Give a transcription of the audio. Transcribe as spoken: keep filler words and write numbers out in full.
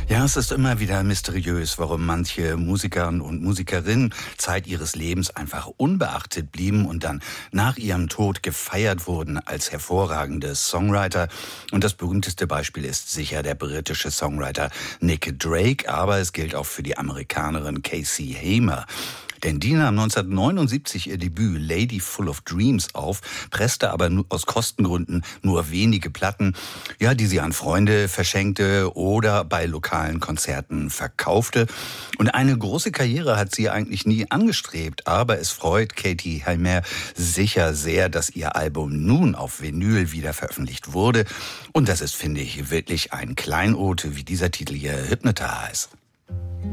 Ja, es ist immer wieder mysteriös, warum manche Musiker und Musikerinnen Zeit ihres Lebens einfach unbeachtet blieben und dann nach ihrem Tod gefeiert wurden als hervorragende Songwriter. Und das berühmteste Beispiel ist sicher der britische Songwriter Nick Drake, aber es gilt auch für die Amerikanerin Casey Hamer. Denn die nahm neunzehnhundertneunundsiebzig ihr Debüt Lady Full of Dreams auf, presste aber nur aus Kostengründen nur wenige Platten, ja, die sie an Freunde verschenkte oder bei lokalen Konzerten verkaufte. Und eine große Karriere hat sie eigentlich nie angestrebt, aber es freut Katie Hamer sicher sehr, dass ihr Album nun auf Vinyl wieder veröffentlicht wurde. Und das ist, finde ich, wirklich ein Kleinod, wie dieser Titel hier Hypnotize.